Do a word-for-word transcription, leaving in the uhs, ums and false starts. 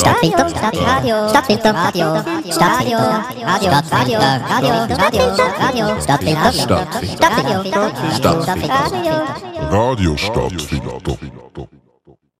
Stadtfilter, Stadtradio, Stadtfilter, Radio, Stadtfilter, Radio, Radio, Radio, Radio, Stadtfilter, Stadtfilter, Stadtfilter, Stadtfilter, Radio, Radio Stadtfilter.